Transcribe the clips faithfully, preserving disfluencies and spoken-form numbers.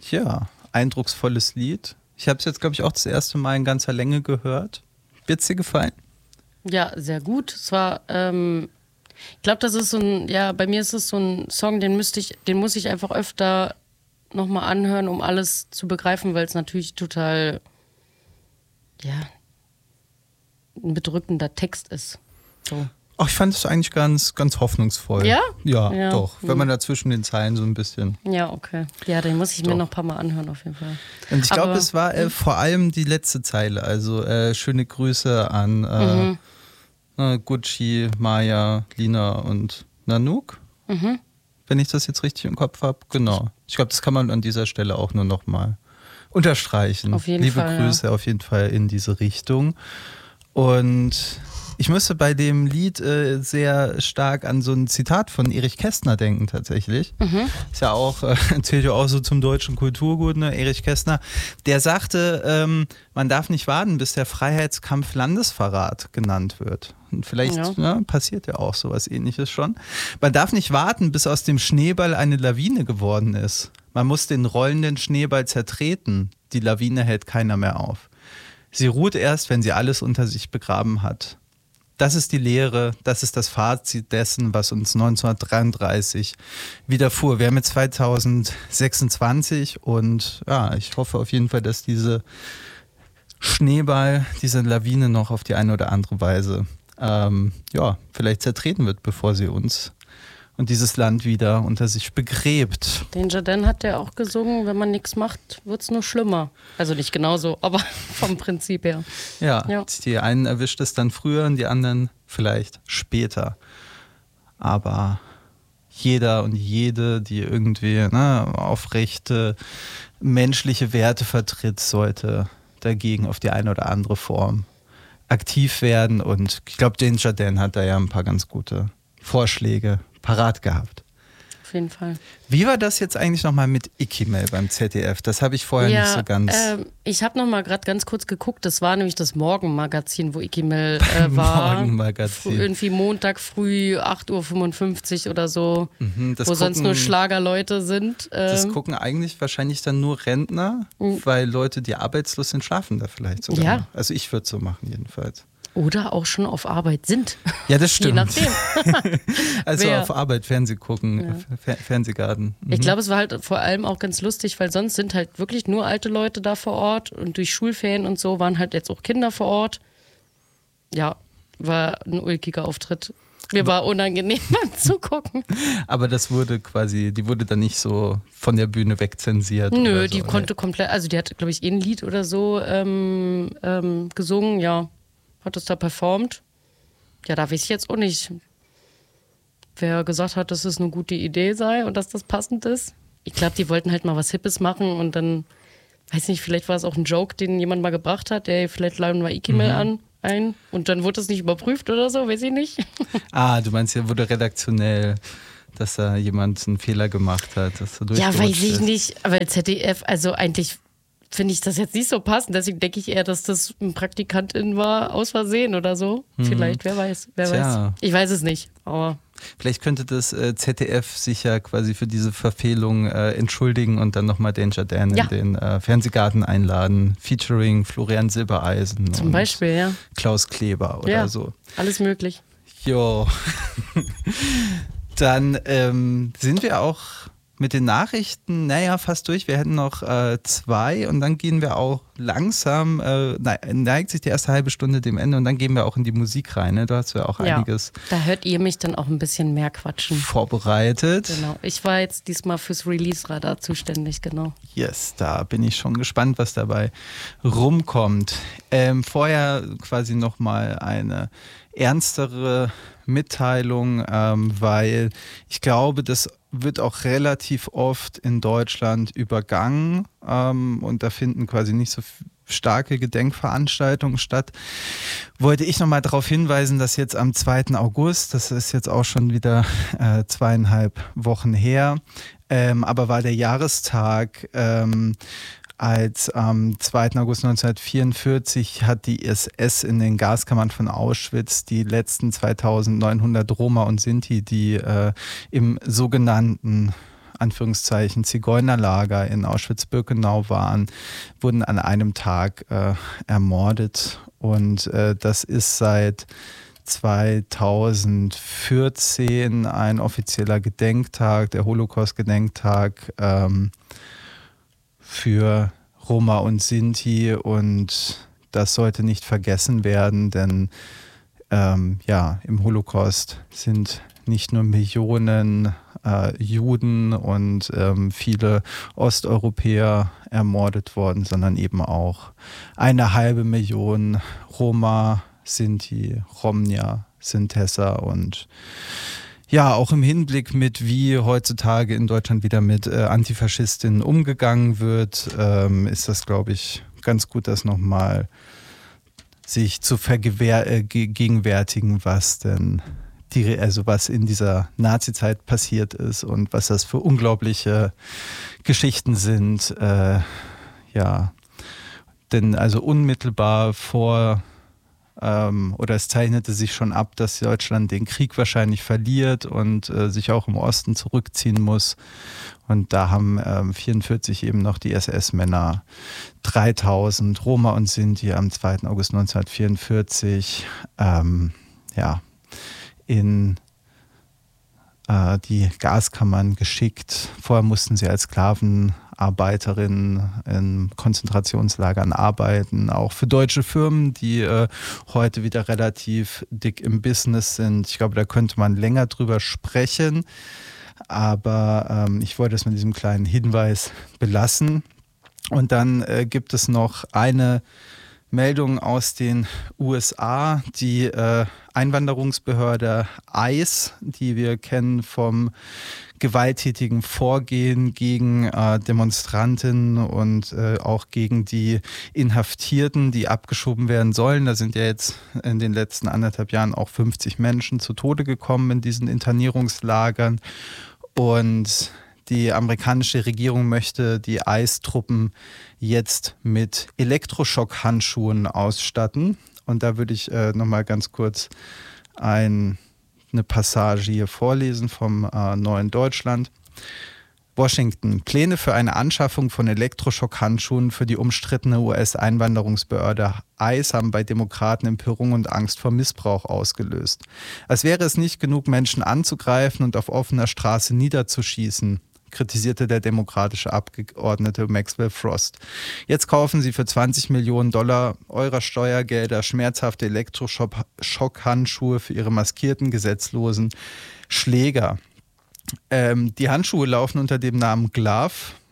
Ja, eindrucksvolles Lied. Ich habe es jetzt, glaube ich, auch das erste Mal in ganzer Länge gehört. Wird es dir gefallen? Ja, sehr gut. Es war, ähm, ich glaube, das ist so ein, ja, bei mir ist es so ein Song, den müsste ich, den muss ich einfach öfter nochmal anhören, um alles zu begreifen, weil es natürlich total, ja, ein bedrückender Text ist. So. Ach, ich fand es eigentlich ganz, ganz hoffnungsvoll. Ja? Ja, Ja. doch. Wenn man da zwischen den Zeilen so ein bisschen. Ja, okay. Ja, den muss ich Doch. mir noch ein paar Mal anhören, auf jeden Fall. Und ich glaube, Aber- es war äh, vor allem die letzte Zeile. Also äh, schöne Grüße an äh, Mhm. äh, Gucci, Maya, Lina und Nanook. Mhm. Wenn ich das jetzt richtig im Kopf habe. Genau. Ich glaube, das kann man an dieser Stelle auch nur noch mal unterstreichen. Auf jeden Liebe Fall, Grüße auf jeden Fall in diese Richtung. Und ich musste bei dem Lied äh, sehr stark an so ein Zitat von Erich Kästner denken tatsächlich. Mhm. Ist ja auch, äh, zählt ja auch so zum deutschen Kulturgut, ne? Erich Kästner. Der sagte, ähm, man darf nicht warten, bis der Freiheitskampf Landesverrat genannt wird. Und vielleicht Ja. ne, passiert ja auch sowas Ähnliches schon. Man darf nicht warten, bis aus dem Schneeball eine Lawine geworden ist. Man muss den rollenden Schneeball zertreten. Die Lawine hält keiner mehr auf. Sie ruht erst, wenn sie alles unter sich begraben hat. Das ist die Lehre, das ist das Fazit dessen, was uns neunzehnhundertdreiunddreißig widerfuhr. Wir haben jetzt zweitausendsechsundzwanzig und ja, ich hoffe auf jeden Fall, dass diese Schneeball, diese Lawine noch auf die eine oder andere Weise ähm, ja, vielleicht zertreten wird, bevor sie uns und dieses Land wieder unter sich begräbt. Den Jardin hat ja auch gesungen, wenn man nichts macht, wird es nur schlimmer. Also nicht genauso, aber vom Prinzip her. Ja, Ja. die einen erwischt es dann früher und die anderen vielleicht später. Aber jeder und jede, die irgendwie ne, aufrechte menschliche Werte vertritt, sollte dagegen auf die eine oder andere Form aktiv werden. Und ich glaube, den Jardin hat da ja ein paar ganz gute Vorschläge parat gehabt. Auf jeden Fall. Wie war das jetzt eigentlich nochmal mit Ikimel beim Z D F? Das habe ich vorher ja, nicht so ganz... ähm, ich habe noch mal gerade ganz kurz geguckt, das war nämlich das Morgenmagazin, wo Ikimel äh, war. Morgenmagazin. Früh- Irgendwie Montag früh acht Uhr fünfundfünfzig oder so, Mhm, das wo sonst gucken- nur Schlagerleute sind. Das Ähm, gucken eigentlich wahrscheinlich dann nur Rentner, weil Leute, die arbeitslos sind, schlafen da vielleicht sogar. Ja. noch. Also ich würde so machen jedenfalls. oder auch schon auf Arbeit sind. Ja, das Je stimmt. nachdem. Also Wer- auf Arbeit, Fernseh gucken, Fer Fernsehgarten. Mhm. Ich glaube, es war halt vor allem auch ganz lustig, weil sonst sind halt wirklich nur alte Leute da vor Ort und durch Schulferien und so waren halt jetzt auch Kinder vor Ort. Ja, war ein ulkiger Auftritt. Mir war unangenehm zugucken. Aber das wurde quasi, die wurde dann nicht so von der Bühne wegzensiert. Nö, oder so. die konnte komplett, also die hat, glaube ich, eh ein Lied oder so ähm, ähm, gesungen, ja. Hat es da performt. Ja, da weiß ich jetzt auch nicht, wer gesagt hat, dass es eine gute Idee sei und dass das passend ist. Ich glaube, die wollten halt mal was Hippes machen und dann, weiß nicht, vielleicht war es auch ein Joke, den jemand mal gebracht hat, der vielleicht laden wir Ikimel Mhm. an ein und dann wurde es nicht überprüft oder so, weiß ich nicht. Ah, du meinst, hier wurde redaktionell, dass da jemand einen Fehler gemacht hat. Dass er Ja, durchgerutscht weiß ich ist. nicht, aber Z D F, also eigentlich finde ich das jetzt nicht so passend, deswegen denke ich eher, dass das eine Praktikantin war, aus Versehen oder so. Vielleicht, wer weiß, wer Tja. weiß. Ich weiß es nicht, aber Vielleicht könnte das äh, Z D F sich ja quasi für diese Verfehlung äh, entschuldigen und dann nochmal den Jardin Ja. in den äh, Fernsehgarten einladen, featuring Florian Silbereisen zum und Beispiel, ja. Klaus Kleber oder Ja. so. Alles möglich. Jo. Dann ähm, sind wir auch mit den Nachrichten, naja, fast durch. Wir hätten noch äh, zwei und dann gehen wir auch langsam, äh, neigt sich die erste halbe Stunde dem Ende und dann gehen wir auch in die Musik rein. Ne? Da hast du ja auch Ja. einiges Da hört ihr mich dann auch ein bisschen mehr quatschen. vorbereitet. Genau. Ich war jetzt diesmal fürs Release-Radar zuständig, genau. Yes, da bin ich schon gespannt, was dabei rumkommt. Ähm, vorher quasi nochmal eine ernstere Mitteilung, ähm, weil ich glaube, das wird auch relativ oft in Deutschland übergangen ähm, und da finden quasi nicht so f- starke Gedenkveranstaltungen statt. Wollte ich nochmal darauf hinweisen, dass jetzt am zweiten August, das ist jetzt auch schon wieder äh, zweieinhalb Wochen her, ähm, aber war der Jahrestag, ähm, als am zweiten August neunzehnhundertvierundvierzig hat die S S in den Gaskammern von Auschwitz die letzten zweitausendneunhundert Roma und Sinti, die äh, im sogenannten Anführungszeichen Zigeunerlager in Auschwitz-Birkenau waren, wurden an einem Tag äh, ermordet. Und äh, das ist seit zweitausendvierzehn ein offizieller Gedenktag, der Holocaust-Gedenktag ähm, für Roma und Sinti, und das sollte nicht vergessen werden, denn ähm, ja, im Holocaust sind nicht nur Millionen äh, Juden und ähm, viele Osteuropäer ermordet worden, sondern eben auch eine halbe Million Roma, Sinti, Romnia, Sintesser. Und ja, auch im Hinblick mit, wie heutzutage in Deutschland wieder mit äh, Antifaschistinnen umgegangen wird, ähm, ist das, glaube ich, ganz gut, das nochmal sich zu vergegenwärtigen, was denn die, also was in dieser Nazi-Zeit passiert ist und was das für unglaubliche Geschichten sind. Äh, ja, denn also unmittelbar vor ähm, oder es zeichnete sich schon ab, dass Deutschland den Krieg wahrscheinlich verliert und äh, sich auch im Osten zurückziehen muss. Und da haben ähm, vierundvierzig eben noch die S S-Männer dreitausend Roma und Sinti am zweiten August neunzehnhundertvierundvierzig ähm, ja, in äh, die Gaskammern geschickt. Vorher mussten sie als Sklavenarbeiterinnen in Konzentrationslagern arbeiten, auch für deutsche Firmen, die äh, heute wieder relativ dick im Business sind. Ich glaube, da könnte man länger drüber sprechen, aber ähm, ich wollte es mit diesem kleinen Hinweis belassen. Und dann äh, gibt es noch eine Meldung aus den U S A, die äh, Einwanderungsbehörde ICE, die wir kennen vom gewalttätigen Vorgehen gegen äh, Demonstranten und äh, auch gegen die Inhaftierten, die abgeschoben werden sollen. Da sind ja jetzt in den letzten anderthalb Jahren auch fünfzig Menschen zu Tode gekommen in diesen Internierungslagern. Und die amerikanische Regierung möchte die ICE-Truppen jetzt mit Elektroschockhandschuhen ausstatten. Und da würde ich äh, nochmal ganz kurz ein, eine Passage hier vorlesen vom äh, Neuen Deutschland. Washington. Pläne für eine Anschaffung von Elektroschockhandschuhen für die umstrittene U S-Einwanderungsbehörde ICE haben bei Demokraten Empörung und Angst vor Missbrauch ausgelöst. Als wäre es nicht genug, Menschen anzugreifen und auf offener Straße niederzuschießen, kritisierte der demokratische Abgeordnete Maxwell Frost. Jetzt kaufen sie für zwanzig Millionen Dollar eurer Steuergelder schmerzhafte Elektroschockhandschuhe für ihre maskierten, gesetzlosen Schläger. Ähm, die Handschuhe laufen unter dem Namen Glove,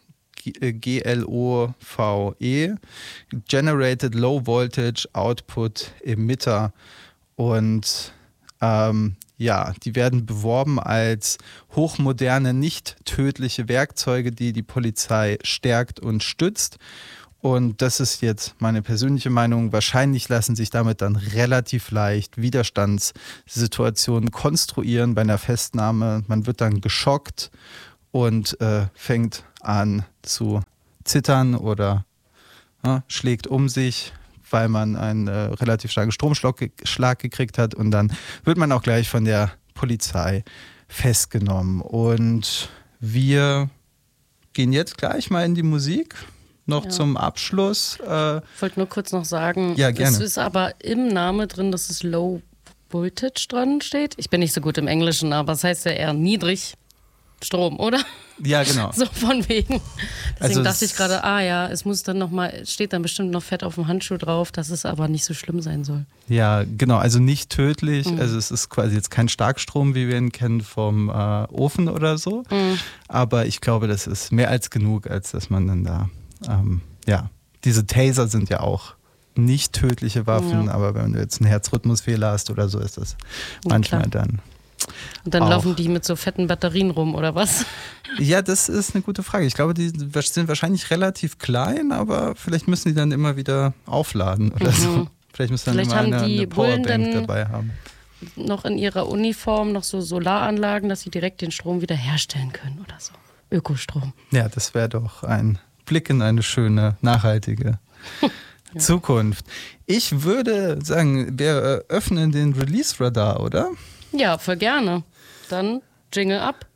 G L O V E, Generated Low Voltage Output Emitter. Und ähm, ja, die werden beworben als hochmoderne, nicht tödliche Werkzeuge, die die Polizei stärkt und stützt. Und das ist jetzt meine persönliche Meinung. Wahrscheinlich lassen sich damit dann relativ leicht Widerstandssituationen konstruieren bei einer Festnahme. Man wird dann geschockt und äh, fängt an zu zittern oder äh, schlägt um sich, weil man einen äh, relativ starken Stromschlag ge- Schlag gekriegt hat. Und dann wird man auch gleich von der Polizei festgenommen. Und wir gehen jetzt gleich mal in die Musik. Noch ja. zum Abschluss. Äh, ich wollte nur kurz noch sagen, ja, gerne. Es ist aber im Namen drin, dass es Low Voltage dran steht. Ich bin nicht so gut im Englischen, aber das heißt ja eher niedrig Strom, oder? Ja, genau. So von wegen. Deswegen also dachte ich gerade, ah ja, es muss dann nochmal, steht dann bestimmt noch fett auf dem Handschuh drauf, dass es aber nicht so schlimm sein soll. Ja, genau, also nicht tödlich. Mhm. Also es ist quasi jetzt kein Starkstrom, wie wir ihn kennen vom äh, Ofen oder so. Mhm. Aber ich glaube, das ist mehr als genug, als dass man dann da Ähm, ja, diese Taser sind ja auch nicht tödliche Waffen, ja. aber wenn du jetzt einen Herzrhythmusfehler hast oder so, ist das ja, manchmal klar. dann. Und dann auch. Laufen die mit so fetten Batterien rum, oder was? Ja, das ist eine gute Frage. Ich glaube, die sind wahrscheinlich relativ klein, aber vielleicht müssen die dann immer wieder aufladen oder mhm. so. Vielleicht müssen dann vielleicht immer haben eine, die eine Powerbank Bullen dabei haben. Noch in ihrer Uniform noch so Solaranlagen, dass sie direkt den Strom wieder herstellen können oder so. Ökostrom. Ja, das wäre doch ein Blick in eine schöne, nachhaltige ja. Zukunft. Ich würde sagen, wir öffnen den Release-Radar, oder? Ja, voll gerne. Dann Jingle ab.